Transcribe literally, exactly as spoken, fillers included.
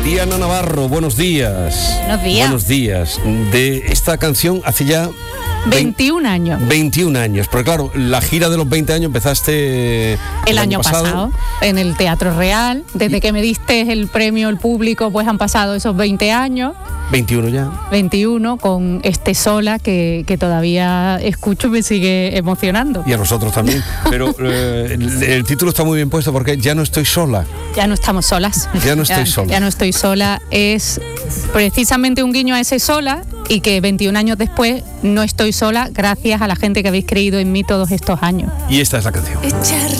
Diana Navarro, buenos días. Buenos días. Buenos días. De esta canción hace ya... veintiún años. veintiún años, pero claro, la gira de los veinte años empezaste el, el año pasado. pasado, en el Teatro Real. Desde que me diste el premio El Público, pues han pasado esos veinte años. veintiuno ya. veintiuno, con este Sola, que, que todavía escucho y me sigue emocionando. Y a nosotros también. Pero eh, el, el título está muy bien puesto porque ya no estoy sola. Ya no estamos solas. Ya no estoy ya, sola. Ya no estoy sola. Es precisamente un guiño a ese Sola, y que veintiún años después no estoy sola gracias a la gente que habéis creído en mí todos estos años. Y esta es la canción.